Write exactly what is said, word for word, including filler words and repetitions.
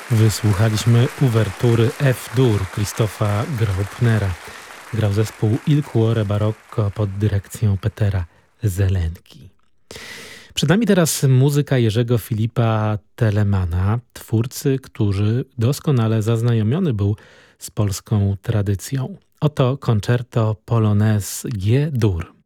Wysłuchaliśmy uwertury F-dur Krzysztofa Graupnera. Grał zespół Il Cuore Barocco pod dyrekcją Petera Zelenki. Przed nami teraz muzyka Jerzego Filipa Telemana, twórcy, który doskonale zaznajomiony był z polską tradycją. Oto koncerto Polonaise G-dur.